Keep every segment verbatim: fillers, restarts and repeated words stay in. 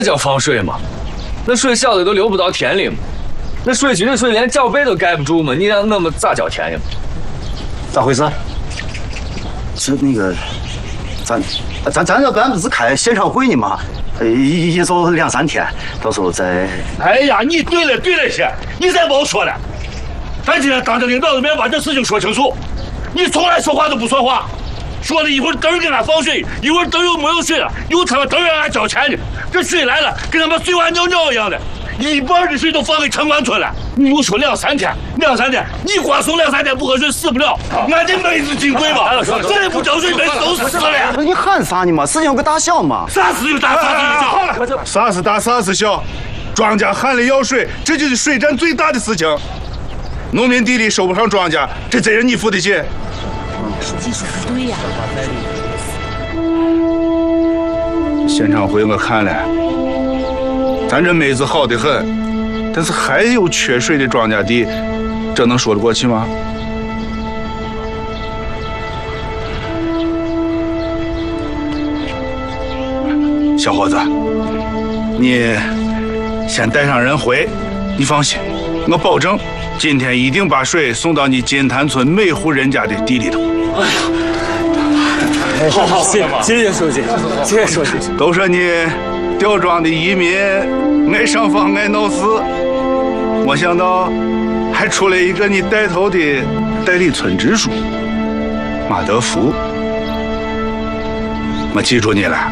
叫放水吗？那水小的都流不到田里吗？那水渠的水连脚背都盖不住吗？你让我们咋交钱呀？ 咋回事？是那个，咱咱咱这班不是开线上会呢吗？一一周两三天，到时候再…… 哎呀，你对了对了些，你再别说了。咱今天当着领导的面把这事情说清楚。你从来说话都不算话，说了一会儿等儿给俺放水，一会儿等儿又没有水了，又他妈等儿让俺交钱呢。这水来了，跟他妈水完尿尿一样的，一半的水都放给城关村了。你又说两三天，两三天，你光送两三天不喝水死不了，俺这妹子金贵吧？再不交水，妹子都死了。 你喊啥呢嘛？事情有个大小嘛？ 啥事有大，啥事有小？ 啥是大，啥是小？庄稼旱了要水，这就是水战最大的事情。农民地里收不上庄稼，这责任你负得起？ 书记说的对呀。 现场会我看了，咱这妹子好得很，但是还有缺水的庄稼地，这能说得过去吗？小伙子，你先带上人回，你放心，我保证今天一定把水送到你金坛村每户人家的地里头。哎呀！ 好好，谢谢谢书记，谢谢书记。 都说你吊庄的移民爱上访爱闹事，没想到还出来一个你带头的代理村支书马德福。我记住你了。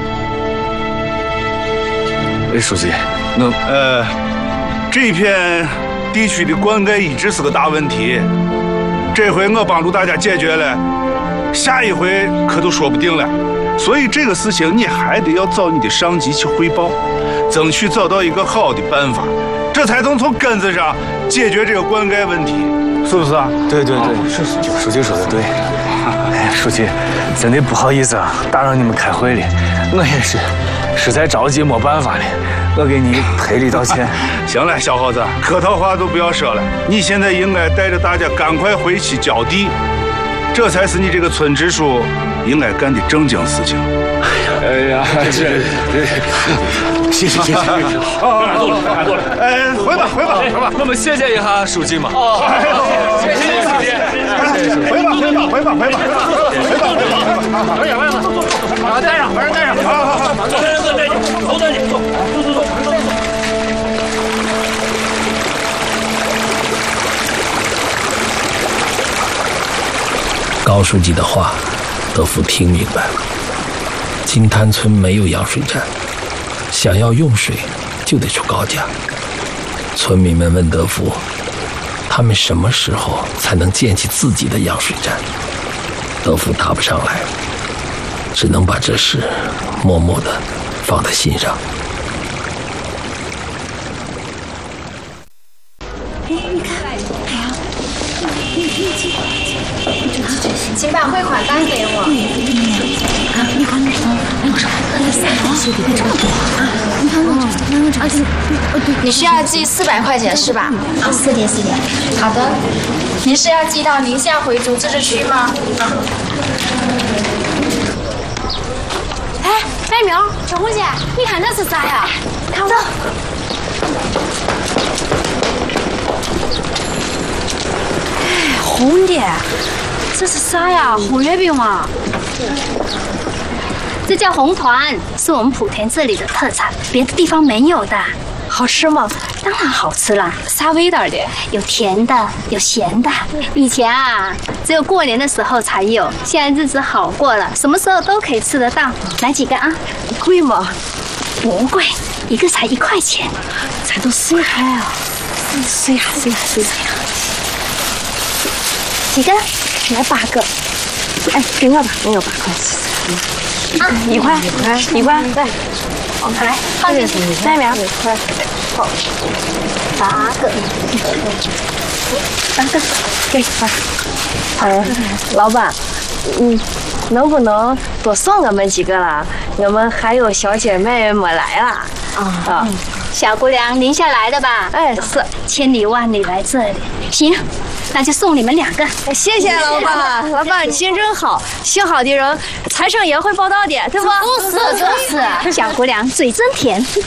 哎，书记，那呃，这片地区的灌溉一直是个大问题，这回我帮助大家解决了。下一回可都说不定了，所以这个事情你还得要找你的上级去汇报，争取找到一个好的办法，这才能从根子上解决这个灌溉问题，是不是啊？ 对对对，是书记，书记说的对。哎，书记，真的不好意思啊，打扰你们开会了，我也是实在着急没办法了，我给你赔礼道歉。 行了，小伙子，客套话都不要说了，你现在应该带着大家赶快回去浇地。这才是你这个村支书应该干的正经事情。 哎呀，这这，谢谢谢谢。 啊，坐了，坐了。哎，回吧回吧回吧。 那么谢谢一下书记嘛。 哦，谢谢书记。回吧回吧回吧回吧回吧回吧。 快点快点，走走走，把人带上，把人带上。好好好，走，走走走，走走走，走走走，走走。 高书记的话，德福听明白了。金滩村没有养水站，想要用水就得出高价。村民们问德福，他们什么时候才能建起自己的养水站？德福答不上来，只能把这事默默地放在心上。 请把汇款单给我。 啊，你看那个，哎，我说那三个写的这个多啊，你看我这，那我这，哦对， 你是要寄四百块钱是吧？ 啊，四点四点。 好的。您是要寄到宁夏回族自治区吗？啊。 哎，白苗，小红姐，你看那是啥呀？看我。哎，红的。这是啥呀？红月饼吗？ 这叫红团，是我们莆田这里的特产，别的地方没有的。 好吃吗？ 当然好吃了。 啥味道的？ 有甜的，有咸的。以前啊，只有过年的时候才有，现在日子好过了，什么时候都可以吃得到。来几个啊？ 贵吗？ 不贵，一个才一块钱。 咱都谁还啊？谁还谁还谁还？ 几个？来八个。 哎，给我吧，我有八块。 啊， 一块，一块，对。 来，放进去。 下面一块。好， 八个。八个，给八。 哎，老板，嗯，能不能多送我们几个了？我们还有小姐妹没来了。 啊啊，小姑娘，宁夏来的吧？ 哎，是。 千里万里来这里，行。 那就送你们两个。 谢谢老板，老板心真好，行好的人，财神也会报到的，对吧？ 就是就是，小姑娘嘴真甜。